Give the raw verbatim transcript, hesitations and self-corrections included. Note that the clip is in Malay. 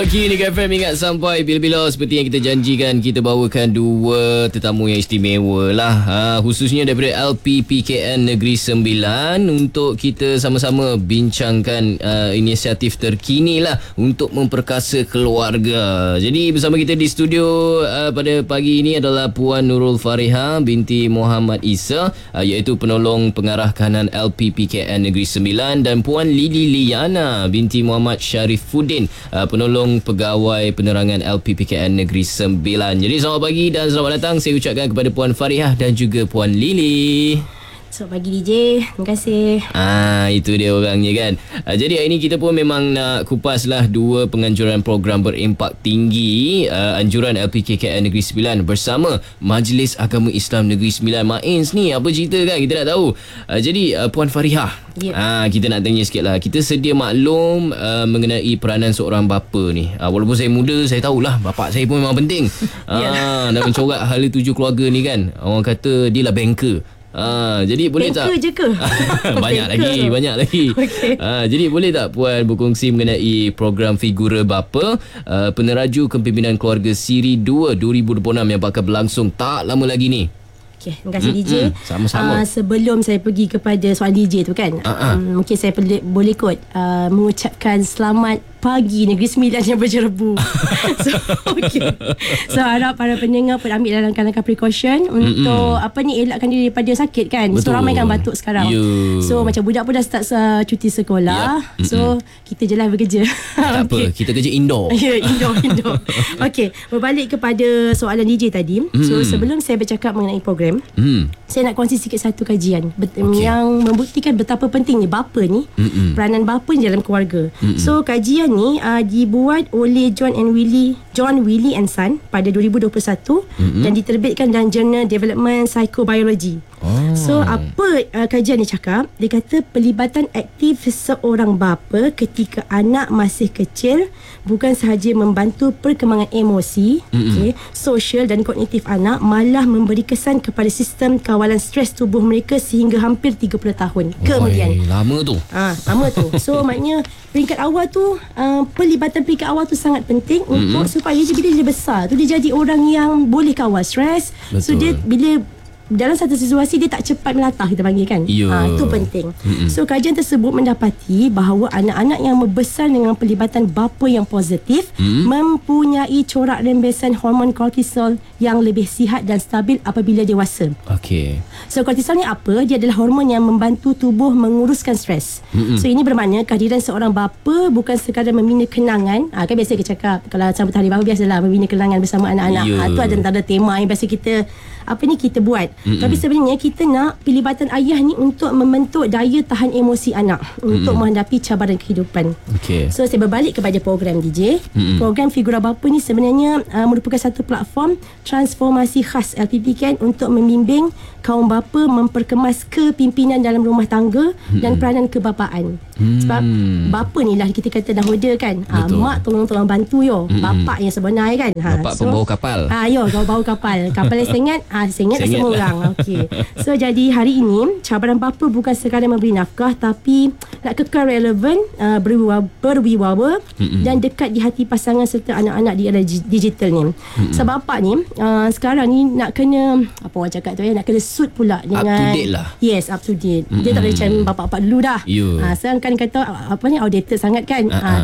Pagi ni F M, ingat sampai bila-bila seperti yang kita janjikan, kita bawakan dua tetamu yang istimewa lah, ha, khususnya daripada L P P K N Negeri Sembilan, untuk kita sama-sama bincangkan uh, inisiatif terkini lah untuk memperkasa keluarga. Jadi bersama kita di studio uh, pada pagi ini adalah Puan Nurul Fariha binti Muhammad Isa, uh, iaitu penolong pengarah kanan L P P K N Negeri Sembilan, dan Puan Lili Liana binti Muhammad Syarifuddin, uh, penolong pegawai penerangan L P P K N Negeri Sembilan. Jadi selamat pagi dan selamat datang saya ucapkan kepada Puan Farihah dan juga Puan Lili. Selamat pagi D J. Terima kasih. Ah, itu dia orangnya kan. Ah, jadi hari ini kita pun memang nak kupaslah dua penganjuran program berimpak tinggi, ah, anjuran L P P K N Negeri Sembilan bersama Majlis Agama Islam Negeri Sembilan. Mains ni apa cerita kan, kita nak tahu. Ah, jadi ah, Puan Farihah, yep. ah, kita nak tanya sikit lah. Kita sedia maklum ah, mengenai peranan seorang bapa ni. Ah, walaupun saya muda, saya tahulah bapak saya pun memang penting. Ah, dan mencorak hala tuju keluarga ni kan. Orang kata dia lah banker. Ah, jadi boleh banker tak? je ke? banyak lagi, banyak lagi. Okay. Ah, jadi boleh tak Puan berkongsi mengenai program Figura Bapa, uh, peneraju kepimpinan keluarga Siri dua dua ribu dua puluh enam yang bakal berlangsung tak lama lagi ni? Okay, terima kasih mm, D J. Mm, sama-sama. Uh, sebelum saya pergi kepada soalan D J tu kan, uh-uh. um, mungkin saya boleh, boleh kot uh, mengucapkan selamat pagi Negeri Sembilan yang berjerebu. so, okay. so harap para pendengar pun ambil langkah-langkah precaution untuk Mm-mm. apa ni, elakkan diri daripada sakit kan. Betul. So ramai kan batuk sekarang. Yeah. So macam budak pun dah start uh, cuti sekolah. Yep. So kita je lah bekerja. Tak okay. apa, kita kerja indoor. Ya, yeah, indoor, indoor. Okey, berbalik kepada soalan D J tadi. Mm. So sebelum saya bercakap mengenai program, mm. saya nak kongsi sikit satu kajian bet- okay. yang membuktikan betapa pentingnya bapa ni, Mm-mm. peranan bapa ni dalam keluarga. Mm-mm. So kajian ni uh, dibuat oleh John and Willie John Willie and Son pada dua ribu dua puluh satu, mm-hmm. dan diterbitkan dalam Journal Development Psychobiology. Oh. So apa uh, kajian ni cakap? Dia kata pelibatan aktif seorang bapa ketika anak masih kecil bukan sahaja membantu perkembangan emosi, mm-hmm. okay, sosial dan kognitif anak, malah memberi kesan kepada sistem kawalan stres tubuh mereka sehingga hampir tiga puluh tahun oh, kemudian. Lama tu. Ah, lama tu. So maknanya peringkat awal tu, uh, pelibatan peringkat awal tu sangat penting, mm-hmm. untuk supaya dia, bila dia besar tu dia jadi orang yang boleh kawal stres. So dia bila dalam satu situasi dia tak cepat melatah, kita panggil kan. Ha, itu penting. Mm-hmm. So kajian tersebut mendapati bahawa anak-anak yang membesar dengan pelibatan bapa yang positif mm-hmm. mempunyai corak rembesan hormon kortisol yang lebih sihat dan stabil apabila dewasa. Okey. So kortisol ni apa? Dia adalah hormon yang membantu tubuh menguruskan stres. Mm-hmm. So ini bermakna kehadiran seorang bapa bukan sekadar membina kenangan. Ha, kan biasa kita cakap kalau sambut hari baru biasalah membina kenangan bersama anak-anak. Yeah. Ha, itu ada antara tema yang biasa kita apa ni kita buat. Mm-mm. Tapi sebenarnya kita nak pelibatan ayah ni untuk membentuk daya tahan emosi anak, Mm-mm. untuk menghadapi cabaran kehidupan. Okay. So saya berbalik kepada program D J. Mm-mm. Program Figura Bapa ni sebenarnya uh, merupakan satu platform transformasi khas L P P K N untuk membimbing kaum bapa memperkemas kepimpinan dalam rumah tangga, Mm-mm. dan peranan kebapaan. Mm. Sebab bapa ni lah kita kata dahulu kan, uh, mak tolong-tolong bantu yo, Mm-mm. bapak yang sebenar kan. Ha, bapak so, pembawa kapal. Ah, yo, pembawa kapal. Kapal yang sengat, ah sengat semua orang. Okey. So jadi hari ini cabaran bapa bukan sekadar memberi nafkah, tapi nak kekal relevan, uh, berwibawa, berwibawa dan dekat di hati pasangan serta anak-anak di era digital ni. Mm-mm. Sebab bapak ni uh, sekarang ni nak kena apa orang cakap tu ya, nak kena suit pula dengan up to date lah. Yes, up to date. Mm-mm. Dia tak boleh macam bapak-bapak dulu dah. Yeah. Uh, sekarang kan kata apa ni outdated sangat kan. Uh-uh. Uh,